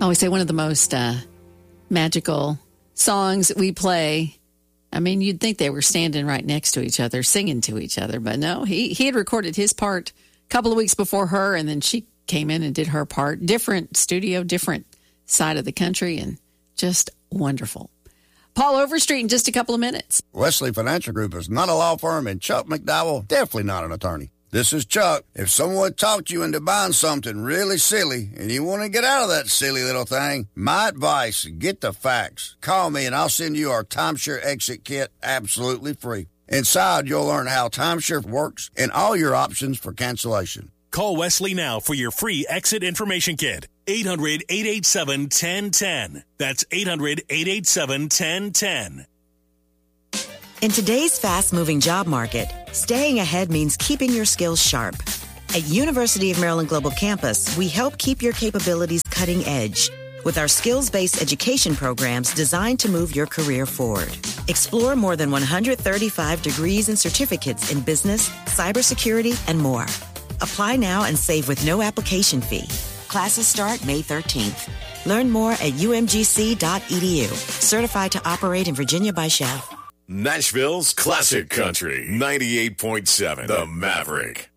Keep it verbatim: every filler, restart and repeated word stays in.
I always say one of the most uh, magical songs that we play. I mean, you'd think they were standing right next to each other, singing to each other. But no, he, he had recorded his part a couple of weeks before her, and then she came in and did her part. Different studio, different side of the country, and just wonderful. Paul Overstreet in just a couple of minutes. Wesley Financial Group is not a law firm, and Chuck McDowell, definitely not an attorney. This is Chuck. If someone talked you into buying something really silly and you want to get out of that silly little thing, my advice, get the facts. Call me and I'll send you our timeshare exit kit absolutely free. Inside, you'll learn how timeshare works and all your options for cancellation. Call Wesley now for your free exit information kit. eight hundred, eight eight seven, one zero one zero. That's eight hundred, eight eight seven, one zero one zero. In today's fast-moving job market, staying ahead means keeping your skills sharp. At University of Maryland Global Campus, we help keep your capabilities cutting edge with our skills-based education programs designed to move your career forward. Explore more than one hundred thirty-five degrees and certificates in business, cybersecurity, and more. Apply now and save with no application fee. Classes start May thirteenth. Learn more at u m g c dot e d u. Certified to operate in Virginia by Chef. Nashville's Classic Country, ninety-eight point seven, The Maverick.